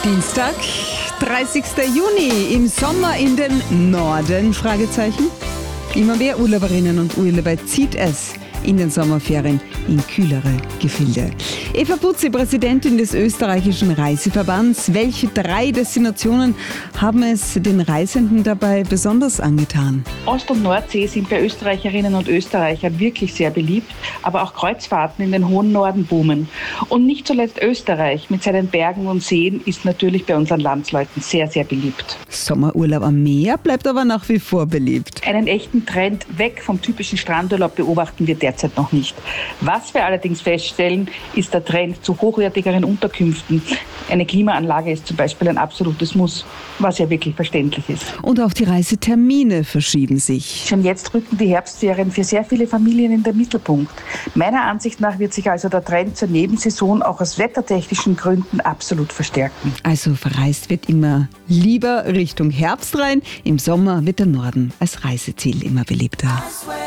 Dienstag, 30. Juni, im Sommer in den Norden, Fragezeichen. Immer mehr Urlauberinnen und Urlauber zieht es in den Sommerferien in kühlere Gefilde. Eva Butzi, Präsidentin des österreichischen Reiseverbands. Welche 3 Destinationen haben es den Reisenden dabei besonders angetan? Ost- und Nordsee sind bei Österreicherinnen und Österreichern wirklich sehr beliebt, aber auch Kreuzfahrten in den hohen Norden boomen. Und nicht zuletzt Österreich mit seinen Bergen und Seen ist natürlich bei unseren Landsleuten sehr, sehr beliebt. Sommerurlaub am Meer bleibt aber nach wie vor beliebt. Einen echten Trend weg vom typischen Strandurlaub beobachten wir derzeit noch nicht. Was wir allerdings feststellen, ist der Trend zu hochwertigeren Unterkünften. Eine Klimaanlage ist zum Beispiel ein absolutes Muss, was ja wirklich verständlich ist. Und auch die Reisetermine verschieben sich. Schon jetzt rücken die Herbstferien für sehr viele Familien in den Mittelpunkt. Meiner Ansicht nach wird sich also der Trend zur Nebensaison auch aus wettertechnischen Gründen absolut verstärken. Also verreist wird immer lieber Richtung Herbst rein. Im Sommer wird der Norden als Reiseziel immer beliebter.